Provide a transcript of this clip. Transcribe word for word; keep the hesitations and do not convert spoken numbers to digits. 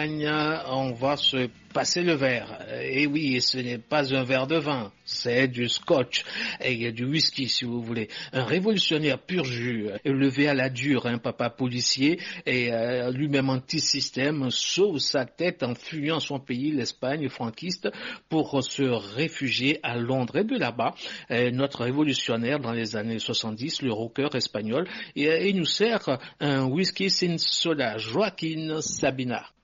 Espagne, on va se passer le verre. Et oui, ce n'est pas un verre de vin, c'est du scotch et du whisky si vous voulez. Un révolutionnaire pur jus, élevé à la dure, un papa policier et euh, lui-même anti-système, sauve sa tête en fuyant son pays, l'Espagne franquiste, pour se réfugier à Londres. Et de là-bas, euh, notre révolutionnaire dans les années soixante-dix, le rocker espagnol, et, il nous sert un whisky sin soda, Joaquin Sabina.